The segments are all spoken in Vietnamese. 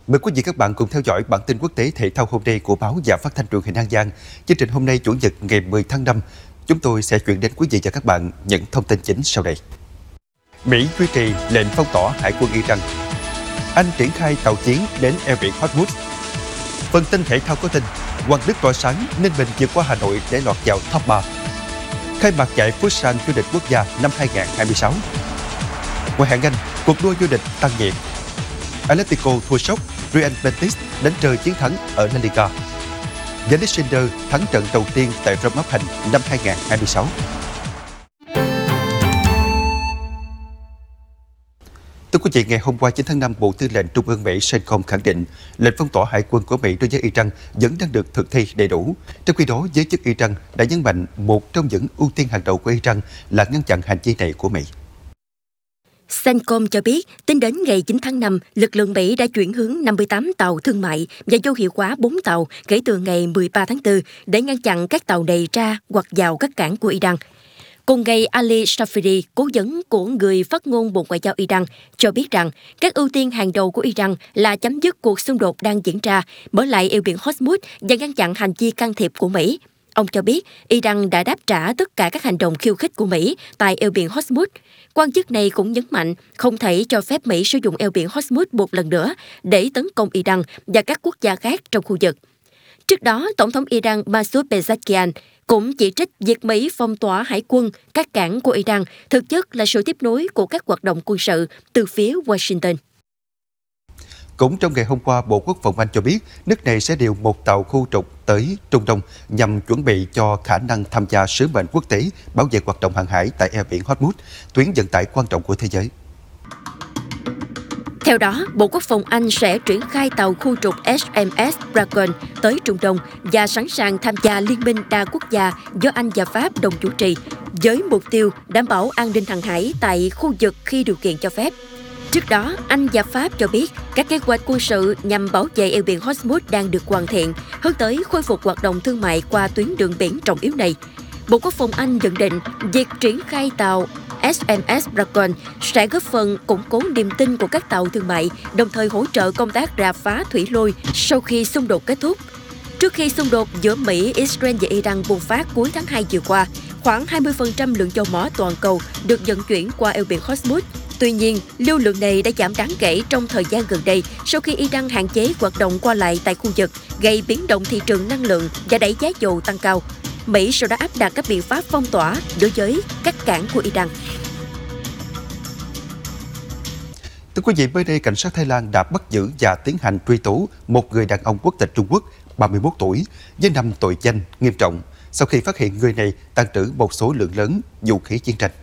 Mời quý vị các bạn cùng theo dõi bản tin quốc tế thể thao hôm nay của báo và phát thanh truyền hình An Giang. Chương trình hôm nay Chủ nhật ngày 10 tháng 5, chúng tôi sẽ chuyển đến quý vị và các bạn những thông tin chính sau đây. Mỹ duy trì lệnh phong tỏa hải quân Iran. Anh triển khai tàu chiến đến eo biển Hormuz. Phần tin thể thao có tin Hoàng Đức tỏa sáng Ninh Bình vượt qua Hà Nội để lọt vào top 3. Khai mạc giải Futsal vô địch quốc gia năm 2026. Ngoài hạng Anh, cuộc đua vô địch tăng nhiệt. Atletico thua sốc, Real Betis đánh rơi chiến thắng ở La Liga. Yannick Sinner thắng trận đầu tiên tại Rome Open năm 2026. Thưa quý vị, ngày hôm qua 9 tháng 5, Bộ Tư lệnh Trung ương Mỹ CENTCOM khẳng định lệnh phong tỏa hải quân của Mỹ đối với Iran vẫn đang được thực thi đầy đủ. Trong khi đó, giới chức Iran đã nhấn mạnh một trong những ưu tiên hàng đầu của Iran là ngăn chặn hành vi này của Mỹ. CENTCOM cho biết, tính đến ngày 9 tháng 5, lực lượng Mỹ đã chuyển hướng 58 tàu thương mại và vô hiệu hóa 4 tàu kể từ ngày 13 tháng 4 để ngăn chặn các tàu này ra hoặc vào các cảng của Iran. Cùng ngày, Ali Shafiri, cố vấn của người phát ngôn Bộ Ngoại giao Iran, cho biết rằng các ưu tiên hàng đầu của Iran là chấm dứt cuộc xung đột đang diễn ra, mở lại eo biển Hormuz và ngăn chặn hành vi can thiệp của Mỹ. Ông cho biết Iran đã đáp trả tất cả các hành động khiêu khích của Mỹ tại eo biển Hormuz. Quan chức này cũng nhấn mạnh không thể cho phép Mỹ sử dụng eo biển Hormuz một lần nữa để tấn công Iran và các quốc gia khác trong khu vực. Trước đó, Tổng thống Iran Masoud Pezeshkian cũng chỉ trích việc Mỹ phong tỏa hải quân các cảng của Iran thực chất là sự tiếp nối của các hoạt động quân sự từ phía Washington. Cũng trong ngày hôm qua, Bộ Quốc phòng Anh cho biết nước này sẽ điều một tàu khu trục tới Trung Đông nhằm chuẩn bị cho khả năng tham gia sứ mệnh quốc tế bảo vệ hoạt động hàng hải tại eo biển Hormuz, tuyến vận tải quan trọng của thế giới. Theo đó, Bộ Quốc phòng Anh sẽ triển khai tàu khu trục HMS Dragon tới Trung Đông và sẵn sàng tham gia liên minh đa quốc gia do Anh và Pháp đồng chủ trì, với mục tiêu đảm bảo an ninh hàng hải tại khu vực khi điều kiện cho phép. Trước đó, Anh và Pháp cho biết các kế hoạch quân sự nhằm bảo vệ eo biển Hormuz đang được hoàn thiện, hướng tới khôi phục hoạt động thương mại qua tuyến đường biển trọng yếu này. Bộ Quốc phòng Anh nhận định việc triển khai tàu HMS Dragon sẽ góp phần củng cố niềm tin của các tàu thương mại, đồng thời hỗ trợ công tác rà phá thủy lôi sau khi xung đột kết thúc. Trước khi xung đột giữa Mỹ, Israel và Iran bùng phát cuối tháng 2 vừa qua, khoảng 20% lượng dầu mỏ toàn cầu được vận chuyển qua eo biển Hormuz. Tuy nhiên, lưu lượng này đã giảm đáng kể trong thời gian gần đây sau khi Iran hạn chế hoạt động qua lại tại khu vực, gây biến động thị trường năng lượng và đẩy giá dầu tăng cao. Mỹ sau đó áp đặt các biện pháp phong tỏa đối với các cảng của Iran. Thưa quý vị, mới đây cảnh sát Thái Lan đã bắt giữ và tiến hành truy tố một người đàn ông quốc tịch Trung Quốc, 31 tuổi, với 5 tội danh nghiêm trọng sau khi phát hiện người này tàng trữ một số lượng lớn vũ khí chiến tranh.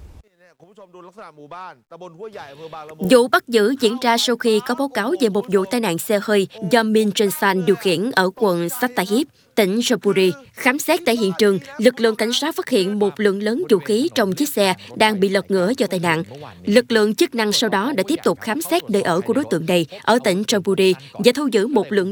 Vụ bắt giữ diễn ra sau khi có báo cáo về một vụ tai nạn xe hơi do Min Chun-san điều khiển ở quận Sattahip, tỉnh Chonburi. Khám xét tại hiện trường, lực lượng cảnh sát phát hiện một lượng lớn vũ khí trong chiếc xe đang bị lật ngửa do tai nạn. Lực lượng chức năng sau đó đã tiếp tục khám xét nơi ở của đối tượng này ở tỉnh Chonburi và thu giữ một lượng